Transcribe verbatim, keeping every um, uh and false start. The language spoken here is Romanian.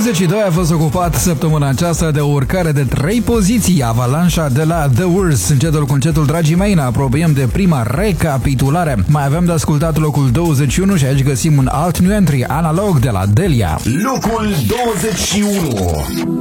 douăzeci și doi a fost ocupat săptămâna aceasta de o urcare de trei poziții. Avalanșa de la The Worst. Încetul cu încetul, dragii mei, ne apropiem de prima recapitulare. Mai avem de ascultat locul douăzeci și unu și aici găsim un alt new entry, Analog de la Delia. Locul douăzeci și unu.